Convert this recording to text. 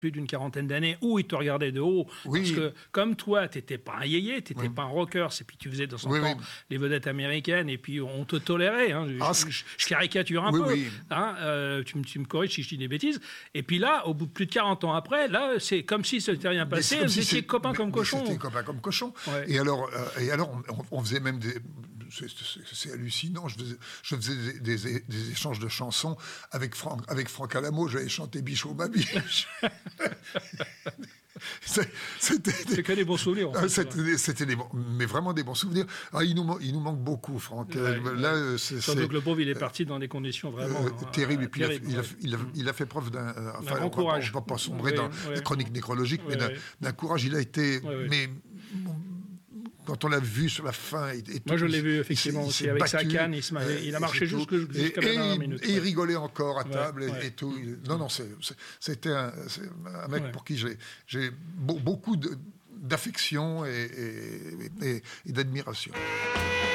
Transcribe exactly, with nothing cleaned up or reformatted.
plus d'une quarantaine d'années, où il te regardait de haut, Oui. parce que comme toi, tu n'étais pas un yéyé, tu n'étais Oui. pas un rocker, et puis tu faisais dans son Oui, temps oui. les vedettes américaines, et puis on te tolérait. Hein. Ah, je, je- je caricature un oui, peu, oui. hein, euh, tu, me- tu me corriges si je dis des bêtises. Et puis là, au bout de plus de quarante ans après, là, c'est comme si ça n'était rien Mais passé, c'est comme vous si étiez c'est- copains mais- comme mais cochons. C'était copains comme cochons. Ouais. Et alors, euh, et alors on, on faisait même des... C'est, c'est- c'est hallucinant. Je faisais, je faisais des, des- des échanges de chansons avec Franck, avec Franck Alamo. J'avais chanté Bichot ma biche. C'est- C'était des- C'est que des bons souvenirs. en Ah, fait, C'était, des- c'était des bons- mais vraiment des bons souvenirs. Ah, il, nous, man- il nous manque beaucoup, Franck. Ouais, Euh, ouais. Là, euh, c'est, Surtout c'est, que le pauvre, il est parti dans des conditions vraiment euh, euh, terrible. Et puis, il a- terribles, il, a, ouais. il, a, il a fait preuve d'un... euh, enfin, grand on va pas- courage. On ne va pas sombrer Oui, dans oui. la chronique nécrologique, mais Oui, d'un, oui. d'un courage. Il a été... Oui, oui. Mais bon, quand on l'a vu sur la fin... Et, et Moi, tout, je l'ai il- vu il effectivement s'est- il aussi s'est avec sa battu, canne. Il, se m'a- euh, il a et marché c'est jusque- tout. jusqu'à Et- la et dernière il- minute. Et il ouais. rigolait encore à Ouais, table et, ouais. et tout. Il- Non, non, c'est- c'est- c'était un, c'est un mec Ouais. pour qui j'ai, j'ai beau- beaucoup de- d'affection et, et- et- et d'admiration.